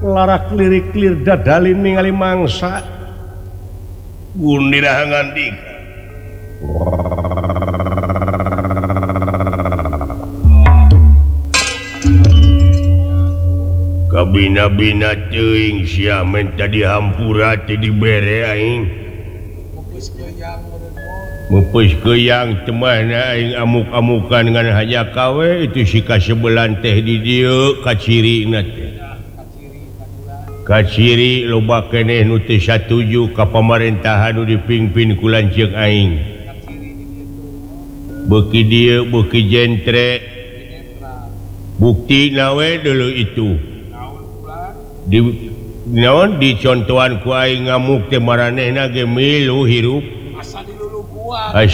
larak lirik-lir dadalin ningali mangsa gunirahangan dik kabina-bina teuing sia menta dihampura teh dibere aing mupus keuyang temana aing amuk-amukan ngan haja kawe itu si kasebelan teh di dieu kacirina teh kaciri loba keneh nu teu satuju ka pamerintahan nu dipingpin ku lanceuk aing beuki dieu beuki jentre bukti nawe dulu itu di naon dicontohan ku aing ngamuk teh maranehna ge milu hirup